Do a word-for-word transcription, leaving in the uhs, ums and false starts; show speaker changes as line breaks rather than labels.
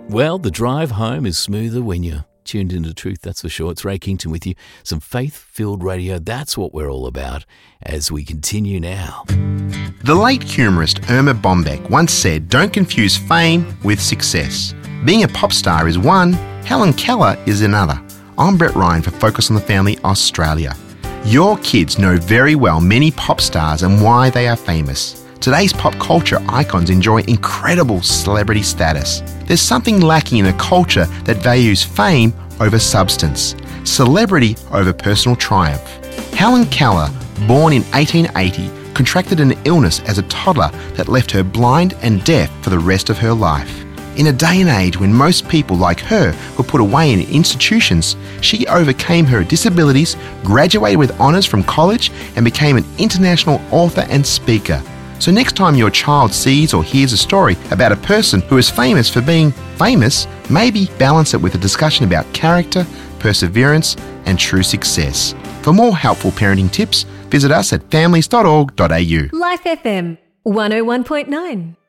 Well, the drive home is smoother when you're tuned into truth, that's for sure. It's Ray Kington with you. Some faith-filled radio, that's what we're all about as we continue now.
The late humorist Irma Bombeck once said, "Don't confuse fame with success. Being a pop star is one, Helen Keller is another." I'm Brett Ryan for Focus on the Family Australia. Your kids know very well many pop stars and why they are famous. Today's pop culture icons enjoy incredible celebrity status. There's something lacking in a culture that values fame over substance, celebrity over personal triumph. Helen Keller, born in eighteen eighty, contracted an illness as a toddler that left her blind and deaf for the rest of her life. In a day and age when most people like her were put away in institutions, she overcame her disabilities, graduated with honours from college, and became an international author and speaker. So next time your child sees or hears a story about a person who is famous for being famous, maybe balance it with a discussion about character, perseverance, and true success. For more helpful parenting tips, visit us at families dot org dot a u.
Life F M one oh one point nine.